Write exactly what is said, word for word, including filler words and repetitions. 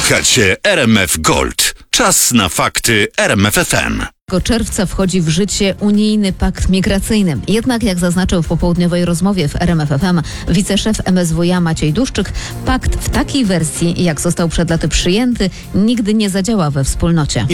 Słuchacie R M F Gold. Czas na fakty R M F F M. czerwca wchodzi w życie unijny pakt migracyjny. Jednak, jak zaznaczył w popołudniowej rozmowie w R M F F M wiceszef M S W iA Maciej Duszczyk, pakt w takiej wersji, jak został przed laty przyjęty, nigdy nie zadziała we wspólnocie.